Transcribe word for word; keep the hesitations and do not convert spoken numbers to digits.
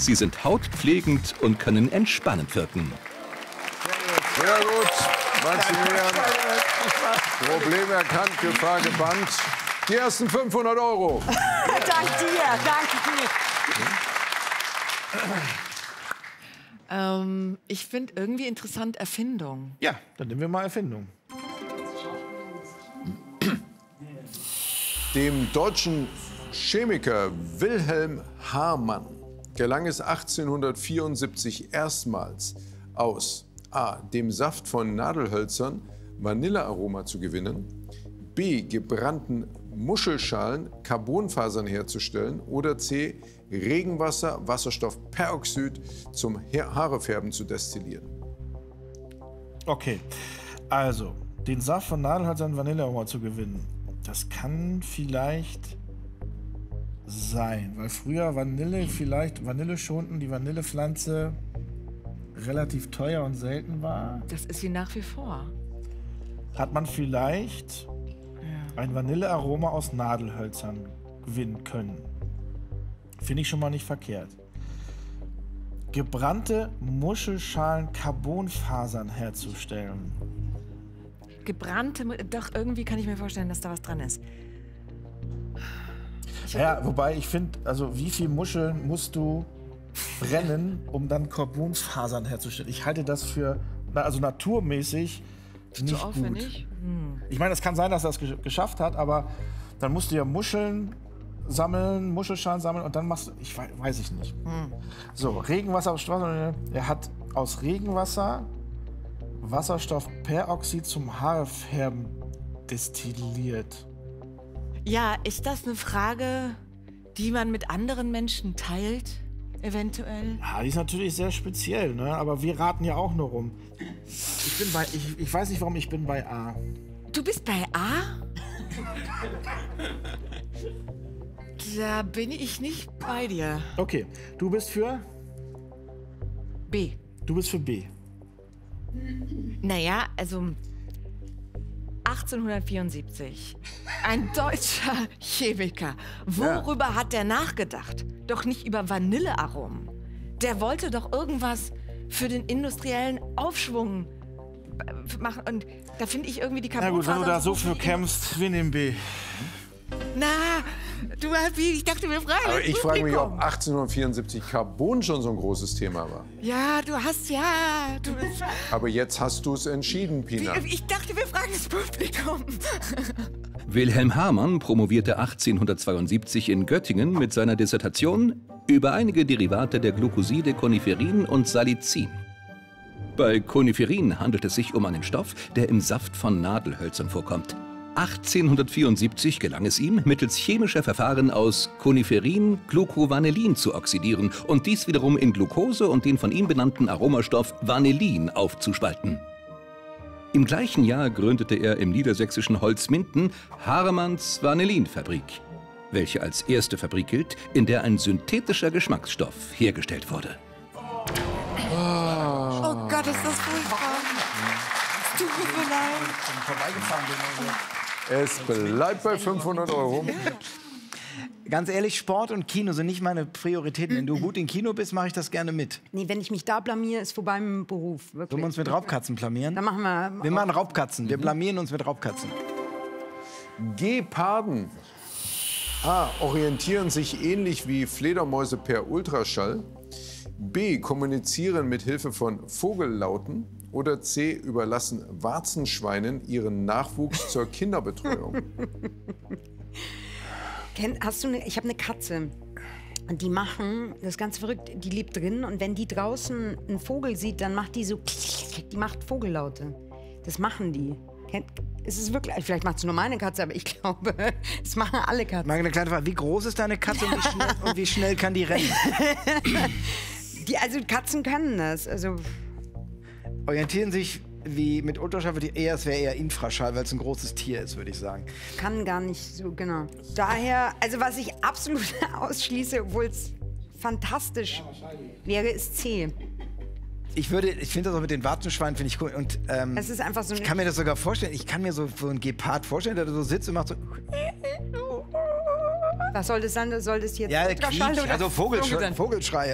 Sie sind hautpflegend und können entspannend wirken. Sehr gut, Maximilian. Problem erkannt, Gefahr gebannt. Die ersten fünfhundert Euro. Dank dir, danke dir. Ähm, ich finde irgendwie interessant Erfindung. Ja, dann nehmen wir mal Erfindung. Dem deutschen Chemiker Wilhelm Hamann gelang es achtzehnhundertvierundsiebzig erstmals aus A. dem Saft von Nadelhölzern Vanillearoma zu gewinnen, B. gebrannten Muschelschalen Carbonfasern herzustellen oder C. Regenwasser, Wasserstoffperoxid zum Haarefärben zu destillieren. Okay, also den Saft von Nadelhölzern Vanillearoma zu gewinnen, das kann vielleicht sein, weil früher Vanille vielleicht, Vanille schonten, die Vanillepflanze relativ teuer und selten war. Das ist sie nach wie vor. Hat man vielleicht ja. ein Vanillearoma aus Nadelhölzern gewinnen können. Finde ich schon mal nicht verkehrt. Gebrannte Muschelschalen Carbonfasern herzustellen. Gebrannte, doch irgendwie kann ich mir vorstellen, dass da was dran ist. Ja, wobei ich finde, also wie viel Muscheln musst du brennen, um dann Carbonfasern herzustellen? Ich halte das für, also naturmäßig nicht so aufwendig? gut. Hm. Ich meine, es kann sein, dass er es geschafft hat, aber dann musst du ja Muscheln sammeln, Muschelschalen sammeln und dann machst du, ich weiß, weiß ich nicht. Hm. So, Regenwasser, er hat aus Regenwasser Wasserstoffperoxid zum Haarefärben destilliert. Ja, ist das eine Frage, die man mit anderen Menschen teilt, eventuell? Ja, die ist natürlich sehr speziell, ne? Aber wir raten ja auch nur rum. Ich bin bei, ich, ich weiß nicht, warum ich bin bei A. Du bist bei A? Da bin ich nicht bei dir. Okay, du bist für? B. Du bist für B. Naja, also achtzehnhundertvierundsiebzig. Ein deutscher Chemiker. Worüber ja. hat der nachgedacht? Doch nicht über Vanillearomen. Der wollte doch irgendwas für den industriellen Aufschwung machen. Und da finde ich irgendwie die Carbonfasern... Na gut, wenn du da so für kämpfst, wir nehmen B. Na, du hast wie, ich dachte, wir fragen Aber ich frage mich, ob achtzehnhundertvierundsiebzig Carbon schon so ein großes Thema war. Ja, du hast ja... Du, Aber jetzt hast du es entschieden, Pina. Ich dachte, wir fragen das Publikum. Wilhelm Hamann promovierte achtzehnhundertzweiundsiebzig in Göttingen mit seiner Dissertation über einige Derivate der Glucoside Coniferin und Salicin. Bei Coniferin handelt es sich um einen Stoff, der im Saft von Nadelhölzern vorkommt. achtzehnhundertvierundsiebzig gelang es ihm, mittels chemischer Verfahren aus Coniferin Glucovanillin zu oxidieren und dies wiederum in Glucose und den von ihm benannten Aromastoff Vanillin aufzuspalten. Im gleichen Jahr gründete er im niedersächsischen Holzminden Haremanns Vanillinfabrik, welche als erste Fabrik gilt, in der ein synthetischer Geschmacksstoff hergestellt wurde. Oh Gott, ist das furchtbar. Es tut mir leid. Es bleibt bei fünfhundert Euro. Ganz ehrlich, Sport und Kino sind nicht meine Prioritäten. Wenn du gut im Kino bist, mache ich das gerne mit. Nee, wenn ich mich da blamier, ist vorbei mit dem Beruf. Wirklich. Sollen wir uns mit Raubkatzen blamieren? Dann machen wir... Wir machen Raubkatzen. Wir blamieren uns mit Raubkatzen. Geparden A. orientieren sich ähnlich wie Fledermäuse per Ultraschall. B. kommunizieren mit Hilfe von Vogellauten. Oder C. überlassen Warzenschweinen ihren Nachwuchs zur Kinderbetreuung. Ken, hast du eine, ich habe eine Katze. Und die machen, das ist ganz verrückt, die lebt drin. Und wenn die draußen einen Vogel sieht, dann macht die so, die macht Vogellaute. Das machen die. Es ist wirklich, vielleicht macht es nur meine Katze, aber ich glaube, das machen alle Katzen. Mal eine kleine Frage, wie groß ist deine Katze und wie schnell, und wie schnell kann die rennen? Die, also Katzen können das. Also orientieren sich wie mit Ultraschall, eher, es wäre eher Infraschall, weil es ein großes Tier ist, würde ich sagen. Kann gar nicht so, genau. Daher, also was ich absolut ausschließe, obwohl es fantastisch wäre, ist C. Ich würde, ich finde das auch mit den Warzenschweinen, finde ich cool. Und ähm, es ist einfach so. Ich kann mir das sogar vorstellen. Ich kann mir so, so einen Gepard vorstellen, der da so sitzt und macht so. Was soll das sein? Soll das jetzt ja, Ultraschall Quietsch, oder also Vogelschrei, Vogelschrei